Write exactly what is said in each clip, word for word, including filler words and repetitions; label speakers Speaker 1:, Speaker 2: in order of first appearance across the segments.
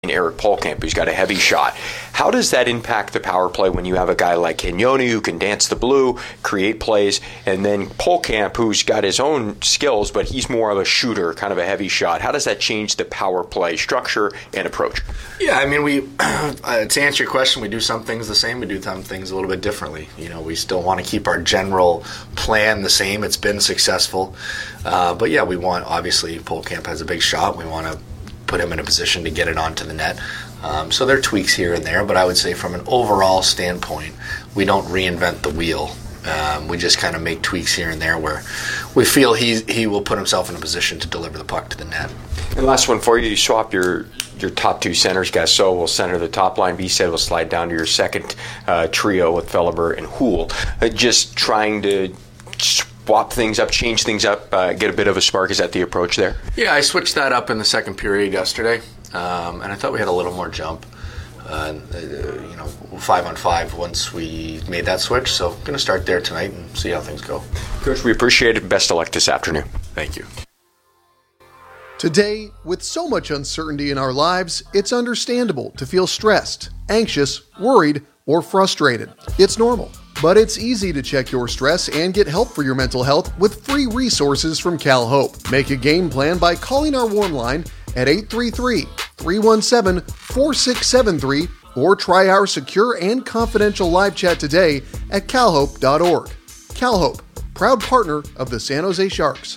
Speaker 1: Eric Polkamp, who's got a heavy shot. How does that impact the power play when you have a guy like Cagnoni who can dance the blue, create plays, and then Polkamp, who's got his own skills, but he's more of a shooter, kind of a heavy shot? How does that change the power play structure and approach?
Speaker 2: Yeah, I mean, we uh, to answer your question, we do some things the same, we do some things a little bit differently. You know, we still want to keep our general plan the same. It's been successful. Uh, but yeah, we want, obviously, Polkamp has a big shot. We want to put him in a position to get it onto the net. Um, so there are tweaks here and there, but I would say from an overall standpoint, we don't reinvent the wheel. Um, we just kind of make tweaks here and there where we feel he he will put himself in a position to deliver the puck to the net.
Speaker 1: And last one for you, you swap your your top two centers. Gasseau will center the top line. Boussard will slide down to your second uh, trio with Felleber and Houle. Uh, just trying to swap things up, change things up, uh, get a bit of a spark. Is that the approach there?
Speaker 2: Yeah, I switched that up in the second period yesterday, um, and I thought we had a little more jump. Uh, you know, five on five once we made that switch. So going to start there tonight and see how things go.
Speaker 1: Coach, we appreciate it. Best of luck this afternoon.
Speaker 2: Thank you.
Speaker 3: Today, with so much uncertainty in our lives, it's understandable to feel stressed, anxious, worried, or frustrated. It's normal. But it's easy to check your stress and get help for your mental health with free resources from CalHope. Make a game plan by calling our warm line at eight three three, three one seven, four six seven three or try our secure and confidential live chat today at cal hope dot org. CalHope, proud partner of the San Jose Sharks.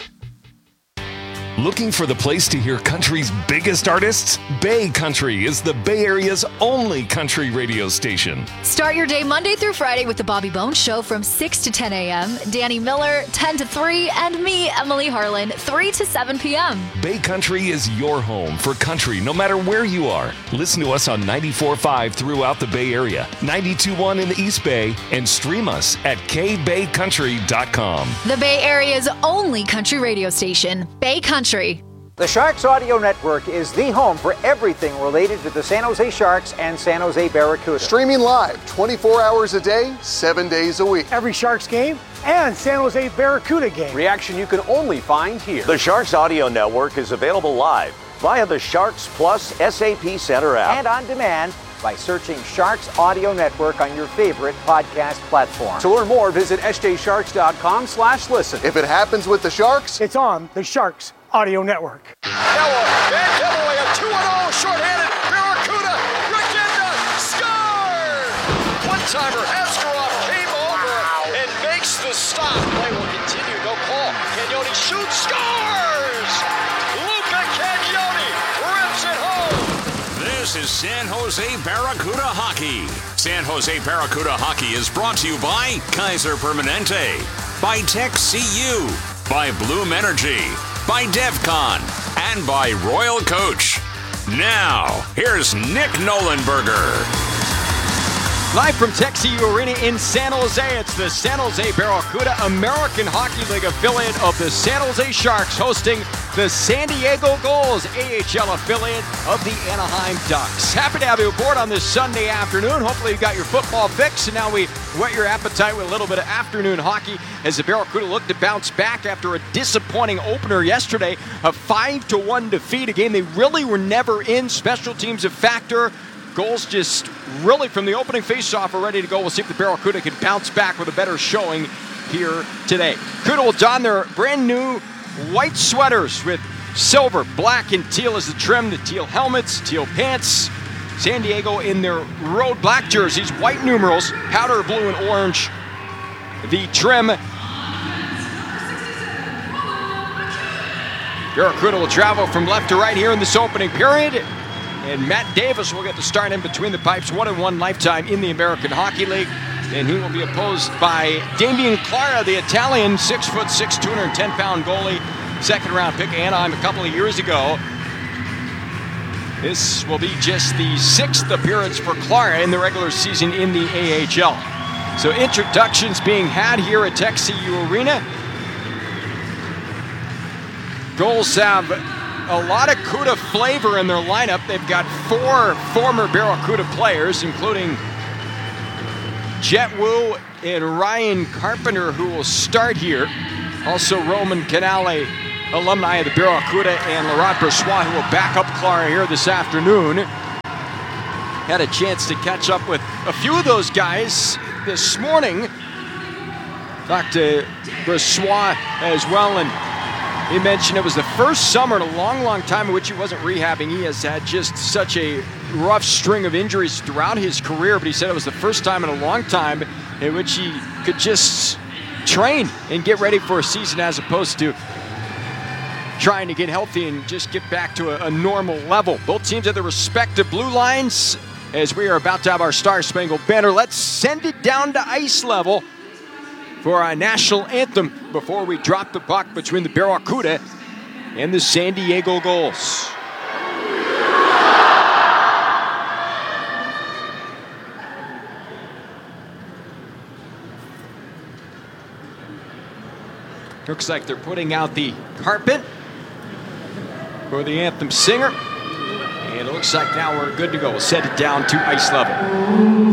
Speaker 4: Looking for the place to hear country's biggest artists? Bay Country is the Bay Area's only country radio station.
Speaker 5: Start your day Monday through Friday with the Bobby Bones Show from six to ten a.m., Danny Miller, ten to three, and me, Emily Harlan, three to seven p.m.
Speaker 4: Bay Country is your home for country no matter where you are. Listen to us on ninety-four point five throughout the Bay Area, ninety-two point one in the East Bay, and stream us at k bay country dot com.
Speaker 5: The Bay Area's only country radio station, Bay Country.
Speaker 6: The Sharks Audio Network is the home for everything related to the San Jose Sharks and San Jose Barracuda.
Speaker 3: Streaming live twenty-four hours a day, seven days a week.
Speaker 7: Every Sharks game and San Jose Barracuda game.
Speaker 8: Reaction you can only find here. The Sharks Audio Network is available live via the Sharks Plus S A P Center app.
Speaker 6: And on demand by searching Sharks Audio Network on your favorite podcast platform.
Speaker 8: To learn more, visit s j sharks dot com slash listen.
Speaker 3: If it happens with the Sharks,
Speaker 7: it's on the Sharks Audio Network.
Speaker 9: Noah, bad giveaway, a two one oh, shorthanded, Barracuda, Regenda, score! One-timer, Askarov came over and makes the stop. Play will continue, no call. Cagnoni shoots, scores! Luca Cagnoni rips it home!
Speaker 10: This is San Jose Barracuda Hockey. San Jose Barracuda Hockey is brought to you by Kaiser Permanente, by Tech C U, by Bloom Energy, by DevCon, and by Royal Coach. Now, here's Nick Nolenberger.
Speaker 11: Live from Tech C U Arena in San Jose, it's the San Jose Barracuda American Hockey League affiliate of the San Jose Sharks hosting the San Diego Gulls, A H L affiliate of the Anaheim Ducks. Happy to have you aboard on this Sunday afternoon. Hopefully you got your football fix, and now we whet your appetite with a little bit of afternoon hockey as the Barracuda look to bounce back after a disappointing opener yesterday, a five to one defeat, a game they really were never in. Special teams a factor. Goals just really from the opening faceoff are ready to go. We'll see if the Barracuda can bounce back with a better showing here today. Cuda will don their brand new white sweaters with silver, black, and teal as the trim. The teal helmets, teal pants. San Diego in their road black jerseys, white numerals, powder blue and orange. The trim. Barracuda will travel from left to right here in this opening period. And Matt Davis will get the start in between the pipes, one and one lifetime in the American Hockey League. And he will be opposed by Damian Clara, the Italian, six foot six, two hundred ten pound goalie, second round pick of Anaheim a couple of years ago. This will be just the sixth appearance for Clara in the regular season in the A H L. So introductions being had here at Tech C U Arena. Goals have a lot of Cuda flavor in their lineup. They've got four former Barracuda players, including Jet Wu and Ryan Carpenter, who will start here. Also Roman Canale, alumni of the Barracuda, and Laurent Brossoit, who will back up Clara here this afternoon. had a chance to catch up with a few of those guys this morning. Talked to Brossoit as well, and he mentioned it was the first summer in a long, long time in which he wasn't rehabbing. He has had just such a rough string of injuries throughout his career, but he said it was the first time in a long time in which he could just train and get ready for a season as opposed to trying to get healthy and just get back to a, a normal level. Both teams have their respective blue lines as we are about to have our Star Spangled Banner. Let's send it down to ice level for our national anthem before we drop the puck between the Barracuda and the San Diego Gulls. Looks like they're putting out the carpet for the anthem singer. And it looks like now we're good to go. We'll set it down to ice level.